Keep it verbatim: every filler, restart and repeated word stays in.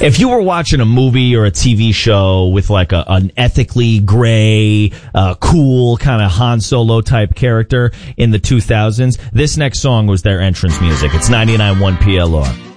If you were watching a movie or a T V show with like a, an ethically gray, uh, cool kind of Han Solo type character in the two thousands, this next song was their entrance music. It's ninety-nine point one P L R.